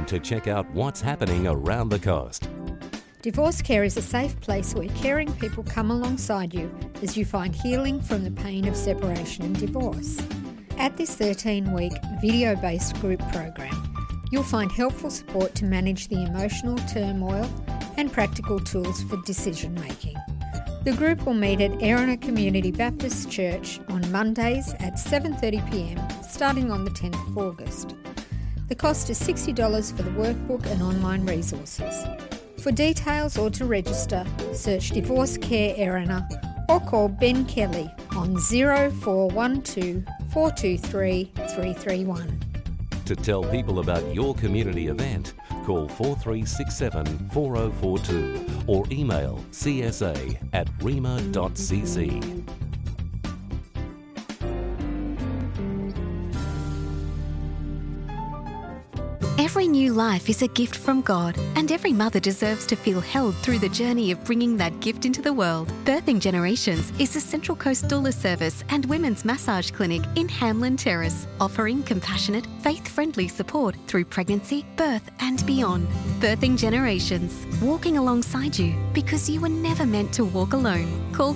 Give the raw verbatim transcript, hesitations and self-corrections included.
time to check out what's happening around the coast. Divorce Care is a safe place where caring people come alongside you as you find healing from the pain of separation and divorce. At this thirteen-week video-based group program, you'll find helpful support to manage the emotional turmoil and practical tools for decision-making. The group will meet at Erina Community Baptist Church on Mondays at seven thirty p m starting on the tenth of August. The cost is sixty dollars for the workbook and online resources. For details or to register, search Divorce Care Erina or call Ben Kelly on zero four one two, four two three, three three one. To tell people about your community event, call four three six seven, four zero four two or email c s a at rima dot c c. Every new life is a gift from God, and every mother deserves to feel held through the journey of bringing that gift into the world. Birthing Generations is a Central Coast doula service and women's massage clinic in Hamlin Terrace, offering compassionate, faith-friendly support through pregnancy, birth and beyond. Birthing Generations, walking alongside you because you were never meant to walk alone. Call